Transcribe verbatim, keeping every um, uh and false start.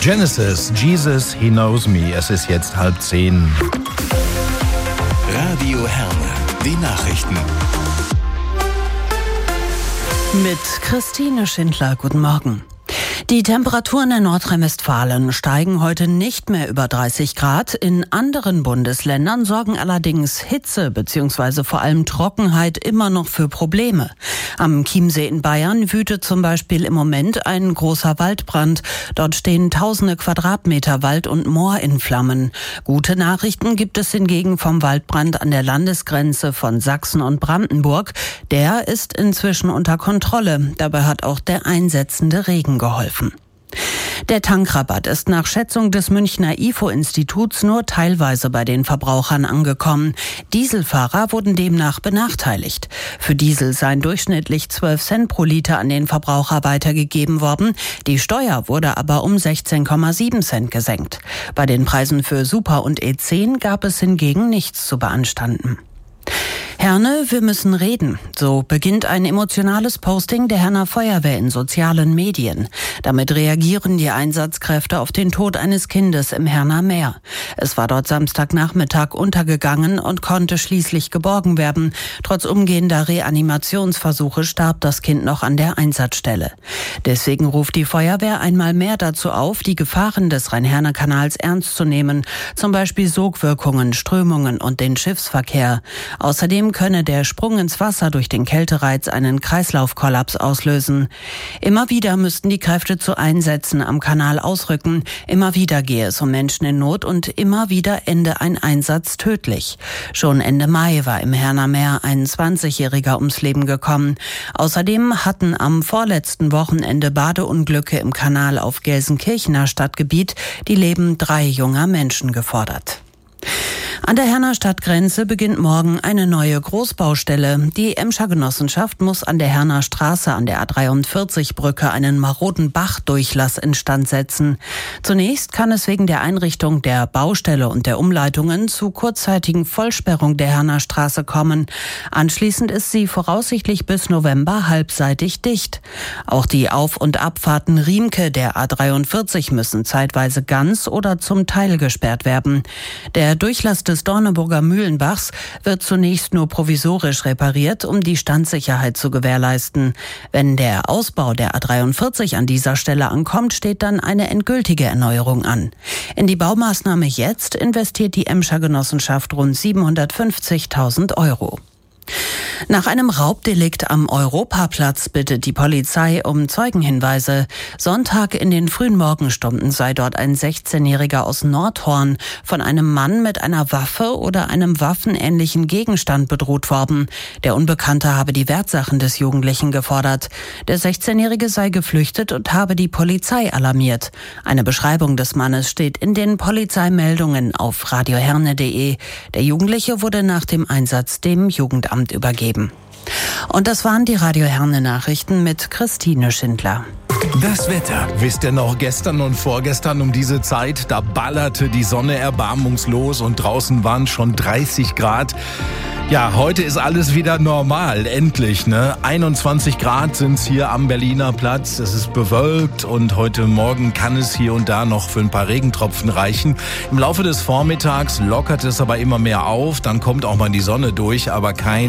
Genesis, Jesus, He Knows Me. Es ist jetzt halb zehn. Radio Herne, die Nachrichten. Mit Christine Schindler, guten Morgen. Die Temperaturen in Nordrhein-Westfalen steigen heute nicht mehr über dreißig Grad. In anderen Bundesländern sorgen allerdings Hitze bzw. vor allem Trockenheit immer noch für Probleme. Am Chiemsee in Bayern wütet zum Beispiel im Moment ein großer Waldbrand. Dort stehen tausende Quadratmeter Wald und Moor in Flammen. Gute Nachrichten gibt es hingegen vom Waldbrand an der Landesgrenze von Sachsen und Brandenburg. Der ist inzwischen unter Kontrolle. Dabei hat auch der einsetzende Regen geholfen. Der Tankrabatt ist nach Schätzung des Münchner I F O-Instituts nur teilweise bei den Verbrauchern angekommen. Dieselfahrer wurden demnach benachteiligt. Für Diesel seien durchschnittlich zwölf Cent pro Liter an den Verbraucher weitergegeben worden. Die Steuer wurde aber um sechzehn Komma sieben Cent gesenkt. Bei den Preisen für Super und E zehn gab es hingegen nichts zu beanstanden. Herne, wir müssen reden. So beginnt ein emotionales Posting der Herner Feuerwehr in sozialen Medien. Damit reagieren die Einsatzkräfte auf den Tod eines Kindes im Herner Meer. Es war dort Samstagnachmittag untergegangen und konnte schließlich geborgen werden. Trotz umgehender Reanimationsversuche starb das Kind noch an der Einsatzstelle. Deswegen ruft die Feuerwehr einmal mehr dazu auf, die Gefahren des Rhein-Herne-Kanals ernst zu nehmen. Zum Beispiel Sogwirkungen, Strömungen und den Schiffsverkehr. Außerdem könne der Sprung ins Wasser durch den Kältereiz einen Kreislaufkollaps auslösen. Immer wieder müssten die Kräfte zu Einsätzen am Kanal ausrücken. Immer wieder gehe es um Menschen in Not und immer wieder ende ein Einsatz tödlich. Schon Ende Mai war im Herner Meer ein zwanzigjähriger ums Leben gekommen. Außerdem hatten am vorletzten Wochenende Badeunglücke im Kanal auf Gelsenkirchener Stadtgebiet die Leben drei junger Menschen gefordert. An der Herner Stadtgrenze beginnt morgen eine neue Großbaustelle. Die Emscher Genossenschaft muss an der Herner Straße an der A dreiundvierzig Brücke einen maroden Bachdurchlass instand setzen. Zunächst kann es wegen der Einrichtung der Baustelle und der Umleitungen zu kurzzeitigen Vollsperrung der Herner Straße kommen. Anschließend ist sie voraussichtlich bis November halbseitig dicht. Auch die Auf- und Abfahrten Riemke der A dreiundvierzig müssen zeitweise ganz oder zum Teil gesperrt werden. Der Durchlass des Dorneburger Mühlenbachs wird zunächst nur provisorisch repariert, um die Standsicherheit zu gewährleisten. Wenn der Ausbau der A dreiundvierzig an dieser Stelle ankommt, steht dann eine endgültige Erneuerung an. In die Baumaßnahme jetzt investiert die Emscher Genossenschaft rund siebenhundertfünfzigtausend Euro. Nach einem Raubdelikt am Europaplatz bittet die Polizei um Zeugenhinweise. Sonntag in den frühen Morgenstunden sei dort ein sechzehnjähriger aus Nordhorn von einem Mann mit einer Waffe oder einem waffenähnlichen Gegenstand bedroht worden. Der Unbekannte habe die Wertsachen des Jugendlichen gefordert. Der sechzehnjährige sei geflüchtet und habe die Polizei alarmiert. Eine Beschreibung des Mannes steht in den Polizeimeldungen auf radio herne punkt de. Der Jugendliche wurde nach dem Einsatz dem Jugendamt übergeben. Und das waren die Radio Herne Nachrichten mit Christine Schindler. Das Wetter. Wisst ihr noch, gestern und vorgestern um diese Zeit, da ballerte die Sonne erbarmungslos und draußen waren schon dreißig Grad. Ja, heute ist alles wieder normal, endlich, ne? einundzwanzig Grad sind's hier am Berliner Platz. Es ist bewölkt und heute Morgen kann es hier und da noch für ein paar Regentropfen reichen. Im Laufe des Vormittags lockert es aber immer mehr auf, dann kommt auch mal die Sonne durch, aber kein